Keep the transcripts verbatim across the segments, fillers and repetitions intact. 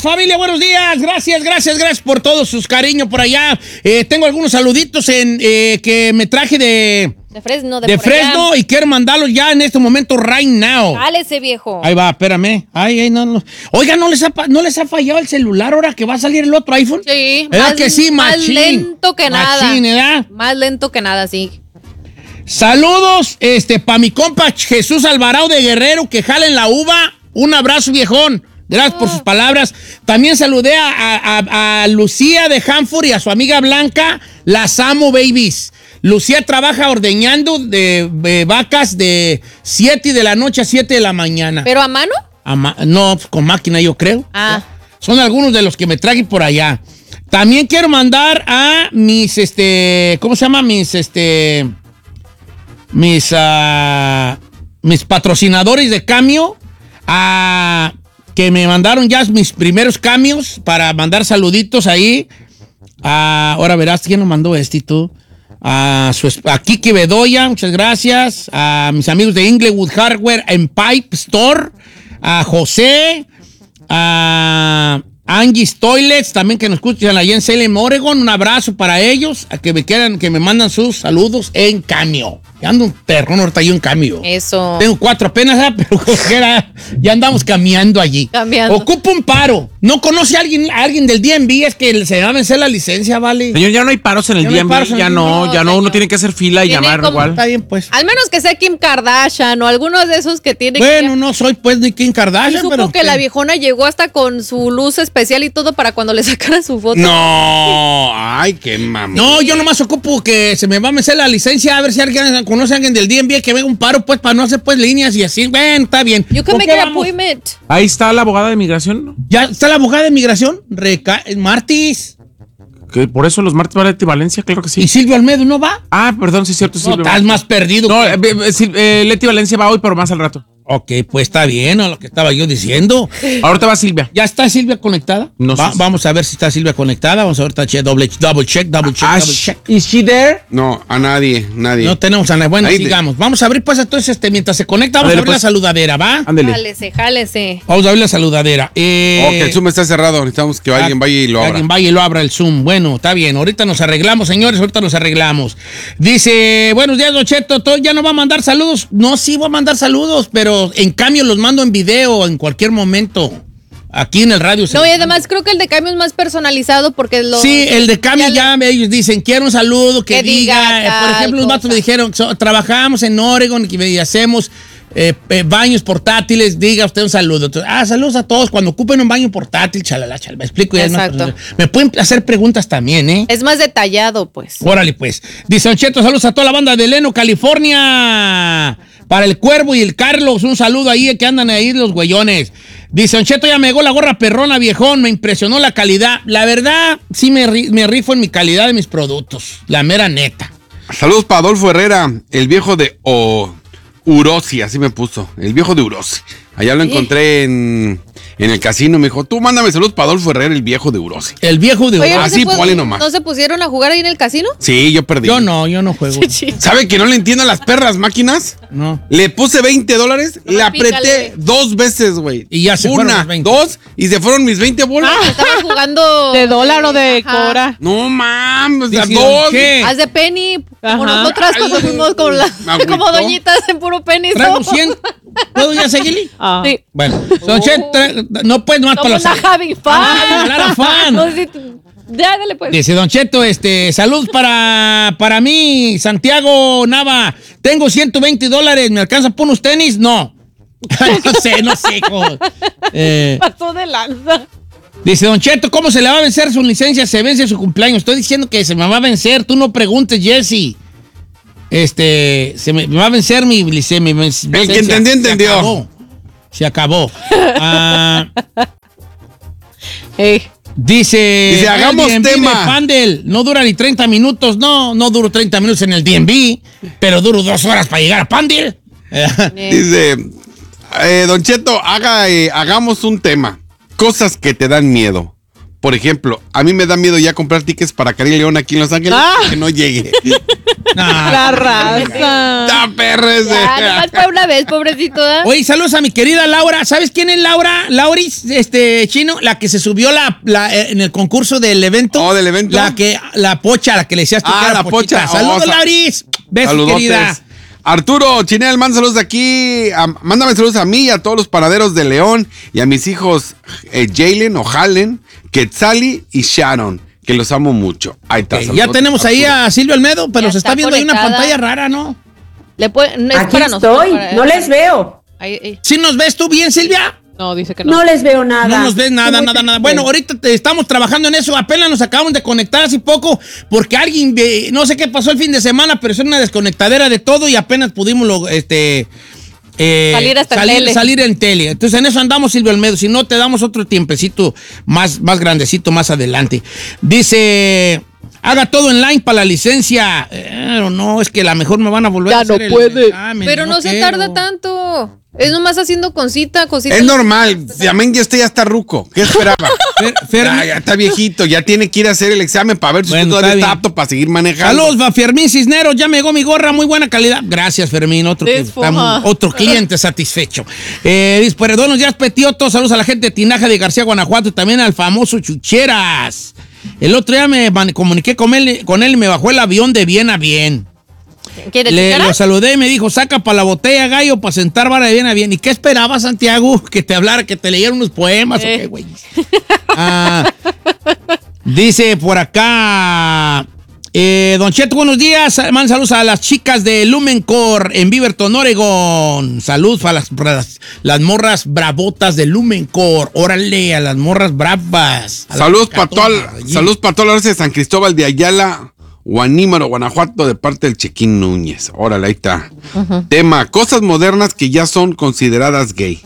familia, buenos días. Gracias, gracias, gracias por todo sus cariños por allá. Eh, tengo algunos saluditos en, eh, que me traje de... De Fresno, de, de Fresno allá. Y quiero mandarlos ya en este momento, right now. Dale ese viejo. Ahí va, espérame. Ay, ay, no, no. Oiga, ¿no les, ha, ¿no les ha fallado el celular ahora que va a salir el otro iPhone? Sí. ¿Verdad más, que sí, más machín? lento que nada. Machín, ¿verdad? Más lento que nada, sí. Saludos, este, pa' mi compa Jesús Alvarado de Guerrero, que jala en la uva. Un abrazo, viejón. Gracias oh. por sus palabras. También saludé a, a, a Lucía de Hanford y a su amiga Blanca. Las amo, babies. Lucía trabaja ordeñando de, de vacas de siete de la noche a siete de la mañana. ¿Pero a mano? A ma no, con máquina yo creo. Ah. Son algunos de los que me traje por allá. También quiero mandar a mis, este, ¿cómo se llama? Mis, este, mis, uh, mis patrocinadores de cambio, a, que me mandaron ya mis primeros cambios para mandar saluditos ahí. Uh, ahora verás quién nos mandó este y tú. A, su, a Kiki Bedoya, muchas gracias. A mis amigos de Inglewood Hardware and Pipe Store. A José. A Angie's Toilets, también que nos escuchan allá en Salem, Oregon. Un abrazo para ellos. A que me quieran, que me mandan sus saludos en cambio. Ya ando un perrón ahorita yo en cambio. Eso. Tengo cuatro apenas, ¿eh? Pero era, ya andamos caminando allí. Cambiando. Ocupo un paro. ¿No conoce a alguien, a alguien del D M V? Es que se va a vencer la licencia, ¿vale? Señor, ya no hay paros en el D M V. No ya no, ya no. Uno tiene que hacer fila y llamar como, igual. Está bien, pues. Al menos que sea Kim Kardashian o algunos de esos que tienen bueno, que... Bueno, no soy pues ni Kim Kardashian, supo pero... que la viejona llegó hasta con su luz especial y todo para cuando le sacara su foto. No, ay, qué mami. No, yo nomás ocupo que se me va a vencer la licencia a ver si alguien conoce a alguien del D M V que venga un paro, pues, para no hacer, pues, líneas y así. Ven, está bien. You can make an appointment. Ahí está la abogada de migración. ¿Ya está la abogada de migración? Reca Martis. Que por eso los martes va a Leti Valencia, claro que sí. ¿Y Silvio Almedo no va? Ah, perdón, sí es cierto, Silvio. No, estás más perdido. No, eh, eh, Leti Valencia va hoy, pero más al rato. Ok, pues está bien, a lo que estaba yo diciendo. Ahorita va Silvia. ¿Ya está Silvia conectada? No va, sé. Vamos a ver si está Silvia conectada. Vamos a ver, está che, double, double check, double check, Ah, double check. ¿Is she there? No, a nadie, nadie. No tenemos a nadie. Bueno, Ahí sigamos. De... Vamos a abrir, pues, entonces, este, mientras se conecta, vamos a, ver, a abrir pues, la saludadera, ¿va? Ándele. Jálese, jálese. Vamos a abrir la saludadera. Eh, Ok, el Zoom está cerrado. Necesitamos que alguien vaya y lo abra. Alguien vaya y lo abra el Zoom. Bueno, está bien. Ahorita nos arreglamos, señores. Ahorita nos arreglamos. Dice, buenos días, Don Cheto. ¿Ya no va a mandar saludos? No, sí voy a mandar saludos, pero en cambio los mando en video en cualquier momento. Aquí en el radio. No, y además creo que el de cambio es más personalizado porque lo... Sí, el de cambio ya, ya ellos dicen, quiero un saludo que, que diga... diga por ejemplo, los vatos me dijeron, so, trabajamos en Oregon y hacemos eh, eh, baños portátiles, diga usted un saludo. Entonces, ah, saludos a todos. Cuando ocupen un baño portátil, chalala, chalala. Me explico. Ya exacto. Es más, me pueden hacer preguntas también, ¿eh? Es más detallado, pues. Órale, pues. Dice Don Cheto, saludos a toda la banda de Leno, California. Para el Cuervo y el Carlos, un saludo ahí que andan ahí los güeyones. Dice, Don Cheto, ya me llegó la gorra perrona, viejón, me impresionó la calidad. La verdad, sí me, me rifo en mi calidad de mis productos, la mera neta. Saludos para Adolfo Herrera, el viejo de oh, Urosi, así me puso, el viejo de Urosi. Allá lo encontré en, en el casino, me dijo, tú mándame saludos para Adolfo Herrera, el viejo de Urosi. El viejo de Urosi. ¿no así, ponle nomás. ¿No se pusieron a jugar ahí en el casino? Sí, yo perdí. Yo no, yo no juego. ¿Sabe que no le entiendo a las perras máquinas? No. Le puse veinte dólares, No, le apreté pícale. dos veces, güey. Y ya se Una, fueron los veinte. dos, y se fueron mis veinte bolas. Ah, estabas jugando... ¿De dólar o de Ajá. cobra? No mames, las Dice, dos. ¿qué? Haz de penny, como Ajá. nosotras cuando Ay, fuimos con la, me agüitó. como doñitas en puro penny. ¿Traigo somos. cien? ¿Puedo ya seguirle? Ah. Sí. Bueno, Don Cheto, tra- no puedes más para Somos los... una having fun. Ah, hablar a fan. No, sí, tú- ya, dale pues. Dice Don Cheto, este, salud para, para mí, Santiago Nava. Tengo ciento veinte dólares, ¿me alcanza por unos tenis? No. no sé, no sé. Cómo. Eh, Pasó de lanza. dice Don Cheto, ¿cómo se le va a vencer su licencia? Se vence su cumpleaños. Estoy diciendo que se me va a vencer. Tú no preguntes, Jesse. Este, se me, me va a vencer mi licencia. El que entendió, entendió. Se acabó. Se acabó. Ah, Hey. dice, Dice, hagamos D M V tema. de Pandel, no dura ni treinta minutos. No, no duro treinta minutos en el D M V, pero duro dos horas para llegar a Pandel. Dice, eh, Don Cheto, haga, eh, hagamos un tema. Cosas que te dan miedo. Por ejemplo, a mí me da miedo ya comprar tickets para Cari León aquí en Los Ángeles Ah. que no llegue. La raza. ¡Ta perres! Ya, nomás fue una vez, pobrecito. ¿eh? Oye, saludos a mi querida Laura. ¿Sabes quién es Laura? Lauris, este, chino, la que se subió la, la, en el concurso del evento. Oh, del evento. La que, la pocha, la que le decías tú Ah, que era la pochita. pocha. Saludos, Oh, sa- Lauris. Besos, Saludotes. querida. Arturo Chinel, manda saludos de aquí. A- mándame saludos a mí y a todos los panaderos de León y a mis hijos eh, Jalen o Halen, Quetzali y Sharon, que los amo mucho. Ahí está. Ok, ya saludotes, tenemos ahí Arturo. a Silvio Almedo, pero Ya se está está viendo ahí una conectada. pantalla rara, ¿no? Le puede, no es Aquí para nosotros, estoy, para- no les veo. Ahí, ahí. ¿Sí nos ves tú bien, Silvia? No, dice que no. No les veo nada. No nos ves nada, Estoy muy nada, nada. triste. Bueno, ahorita te- estamos trabajando en eso. Apenas nos acabamos de conectar hace poco porque alguien, eh, no sé qué pasó el fin de semana, pero es una desconectadera de todo y apenas pudimos lo- este, eh, Salir hasta en salir, tele. salir en tele. Entonces en eso andamos, Silvio Almedo. Si no, te damos otro tiempecito más, más grandecito más adelante. Dice... Haga todo online para la licencia. Pero no, es que a lo mejor me van a volver Ya a hacer no el puede. examen, Pero no, se quiero. tarda tanto. Es nomás haciendo cosita, cosita. Es normal. También ya este ya está ruco. ¿Qué esperaba? Fer- Fer- ya, ya está viejito. Ya tiene que ir a hacer el examen para ver si Bueno, usted todavía está está bien. apto para seguir manejando. Saludos, va Fermín Cisneros, ya me llegó mi gorra, muy buena calidad. Gracias, Fermín, otro, que Desfoja. está- otro cliente satisfecho. Eh, dice, pues, buenos días, Petioto, saludos a la gente de Tinaja de García, Guanajuato, y también al famoso Chucheras. El otro día me man- comuniqué con él, con él y me bajó el avión de bien a bien. ¿Quiere Le, chuchara? lo saludé y me dijo, saca para la botella, gallo, para sentar vara de bien a bien. ¿Y qué esperaba, Santiago? ¿Que te hablara, que te leyera unos poemas o Eh. qué, güey? Ah, dice por acá, eh, Don Cheto, buenos días. Man, saludos a las chicas de Lumencore en Beaverton, Oregon. Saludos para las, para las, las morras bravotas de Lumencore. Órale, a las morras bravas. A las Saludos para catonas toda allí. saludos para toda la raza de San Cristóbal de Ayala, Guanímaro, Guanajuato, de parte del Chequín Núñez. Órale, ahí está. Tema, cosas modernas que ya son consideradas gay.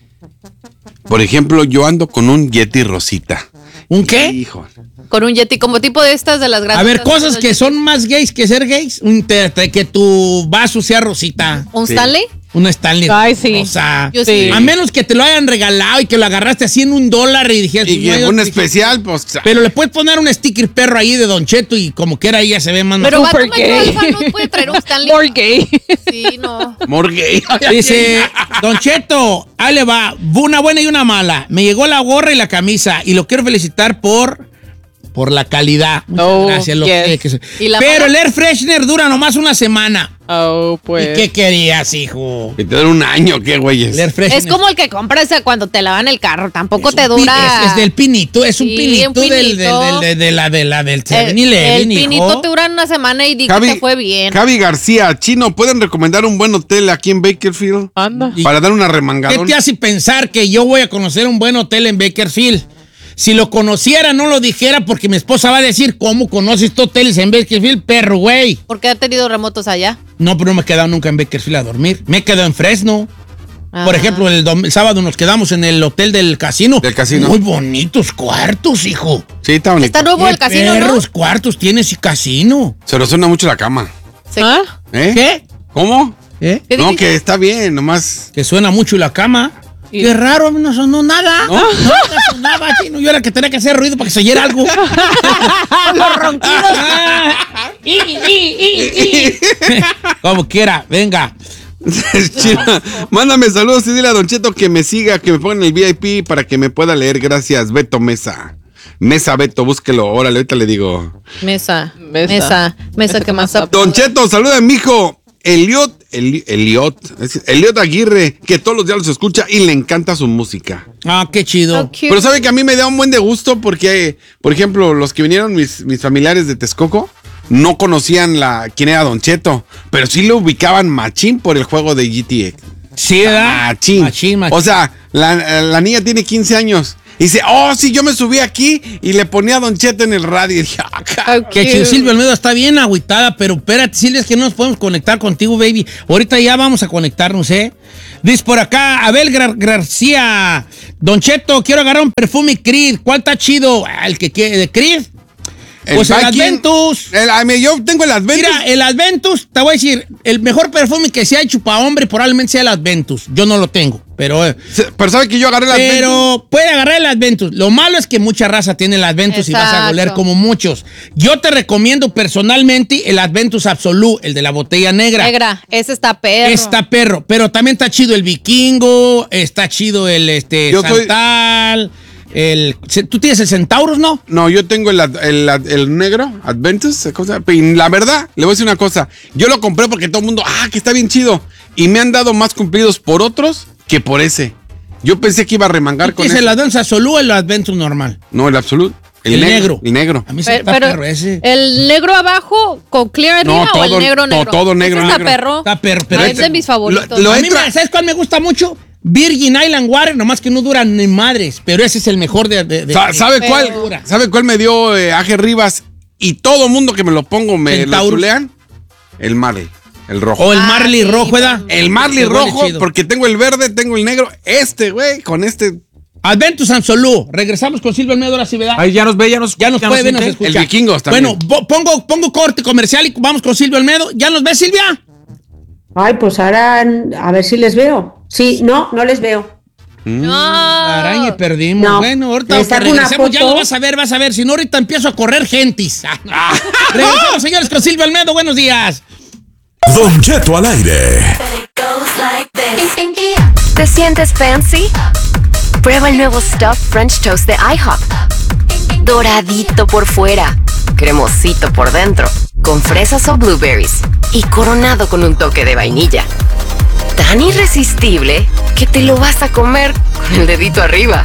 Por ejemplo, yo ando con un Yeti Rosita. ¿Un qué? Hijo. Con un Yeti, como tipo de estas de las grandes. A ver, cosas que son más gays que ser gays. Un te- te- que tu vaso sea rosita. ¿Un Sí. Stanley? Una Stanley. Ay, sí. rosa. Yo Sí. sí. A menos que te lo hayan regalado y que lo agarraste así en un dólar y dijeras... Y pues, no hay un otro. especial, pues. Pero le puedes poner un sticker perro ahí de Don Cheto y como quiera ahí ya se ve más... Pero va Super macho gay. alfa no puede traer un Stanley. More gay. Sí, no. More gay. Dice, Don Cheto, ahí le va, una buena y una mala. Me llegó la gorra y la camisa y lo quiero felicitar por... Por la calidad. Muchas Oh, gracias. Lo yes. que- que se- ¿Y la Pero mala? el air freshener dura nomás una semana. Oh, pues. ¿Y qué querías, hijo? Que te dan un año, ¿qué, güeyes? El air freshener. Es como el que compras cuando te lavan el carro. Tampoco Es te un pi- dura. Es, es del pinito, es un Sí, pinito, un del, del, pinito. del- de, de la, de la, del El, seven el eleven, hijo. pinito te dura una semana y di que te fue bien. Javi García, Chino, ¿pueden recomendar un buen hotel aquí en Bakersfield? Anda. Y- Para dar una ¿Qué remangadón. te hace pensar que yo voy a conocer un buen hotel en Bakersfield? Si lo conociera, no lo dijera porque mi esposa va a decir, ¿cómo conoces tú hoteles en Bakersfield, perro, güey? Porque ha tenido remotos allá. No, pero no me he quedado nunca en Bakersfield a dormir. Me he quedado en Fresno. Ah. Por ejemplo, el, dom- el sábado nos quedamos en el hotel del casino. Del casino. Muy bonitos cuartos, hijo. Sí, está bonito. Está nuevo Qué el casino, ¿no? perros cuartos tienes y casino. Se nos suena mucho la cama. Se- ¿Ah? ¿Eh? ¿Qué? ¿Cómo? ¿Eh? ¿Qué No, dijiste? que está bien, nomás. Que suena mucho la cama. Y- Qué raro, no sonó nada. ¿No? No, no sonaba, chino. Yo era que tenía que hacer ruido para que se oyera algo. Los ronquidos. Y, y, y, y. Como quiera, venga. Chino, mándame saludos y dile a Don Cheto que me siga, que me ponga en el V I P para que me pueda leer. Gracias, Beto Mesa. Mesa, Beto, búsquelo. Órale, ahorita le digo. Mesa. Mesa. Mesa. Mesa que más ap- Don Cheto, saluda a mi hijo. Eliot, Eli- Eliot, es- Eliot Aguirre, que todos los días los escucha y le encanta su música. Ah, qué chido. So cute. Pero sabe que a mí me da un buen de gusto porque, por ejemplo, los que vinieron, mis, mis familiares de Texcoco, no conocían la quién era Don Cheto, pero sí lo ubicaban machín por el juego de G T A. Sí, ¿verdad? Machín. Machín, machín. O sea, la, la niña tiene quince años. Y dice, oh, sí, yo me subí aquí y le ponía a Don Cheto en el radio. Y dije, ah, ca- So Que cute. chido, Silvia Almeida está bien agüitada, pero espérate, Silvia, es que no nos podemos conectar contigo, baby. Ahorita ya vamos a conectarnos, ¿eh? Dice por acá, Abel Gar- García, Don Cheto, quiero agarrar un perfume Creed. ¿Cuál está chido? Ah, el que quiere, de Creed. Pues el Viking- Adventus. el- a mí, yo tengo el Adventus. Mira, el Adventus, te voy a decir, el mejor perfume que se ha hecho para hombre probablemente sea el Adventus. Yo no lo tengo. pero... eh, Pero ¿sabe que yo agarré las Pero puede agarrar el Adventus. Lo malo es que mucha raza tiene el Adventus y vas a Exacto. goler como muchos. Yo te recomiendo personalmente el Adventus Absolute, el de la botella negra. Negra, ese está perro. Está perro, pero también está chido el Vikingo, está chido el este Yo soy- Santal, el... ¿Tú tienes el Centaurus, no? No, yo tengo el, el, el negro, Adventus, ¿cómo se llama? Y la verdad, le voy a decir una cosa. Yo lo compré porque todo el mundo, ah, que está bien chido. Y me han dado más cumplidos por otros que por ese. Yo pensé que iba a remangar ¿Tú con tienes ese. el Adventus Absolute o el Adventus normal? No, el Absolute. El, El negro, negro. El negro. A mí sí Pero, está pero perro ese. el negro abajo con clear No, arriba o todo- el negro no, negro. todo negro, Ese está negro. perro. Está perro, pero Ah, este- es de mis favoritos. Lo- lo- A mí, entra- me- ¿sabes cuál me gusta mucho? Virgin Island Water, nomás que no duran ni madres, pero ese es el mejor de... de- de- Sa- de- ¿Sabe Pero- cuál? ¿Sabe cuál me dio eh, Aje Rivas? Y todo mundo que me lo pongo me lo Centaurus. chulean. El Marley, el rojo. O el Ah, Marley sí, rojo, ¿verdad? El Marley Que huele rojo, chido. porque tengo el verde, tengo el negro. Este, güey, con este. Adventus Absolute. Regresamos con Silvio Almeida, ahora sí, ¿verdad? Ahí ya nos ve, ya nos Ya nos puede ver, nos siente. escucha. El Vikingos también. Bueno, bo- pongo, pongo corte comercial y vamos con Silvio Almedo. ¿Ya nos ves, Silvia? Ay, pues ahora a ver si les veo. Sí, no, no les veo. No. La araña perdimos. No. Bueno, ahorita Le que saco una regresemos ya foto. lo vas a ver, vas a ver. Si no, ahorita empiezo a correr gentis. Ah, no. Regresamos, señores, con Silvio Almedo. Buenos días. Don Cheto al aire. ¿Te sientes fancy? Prueba el nuevo Stuffed French Toast de IHOP. Doradito por fuera, cremosito por dentro, con fresas o blueberries y coronado con un toque de vainilla. Tan irresistible que te lo vas a comer con el dedito arriba.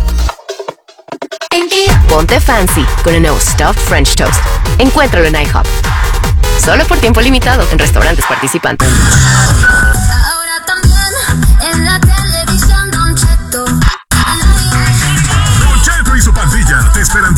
Ponte fancy con el nuevo Stuffed French Toast. Encuéntralo en IHOP. Solo por tiempo limitado en restaurantes participantes.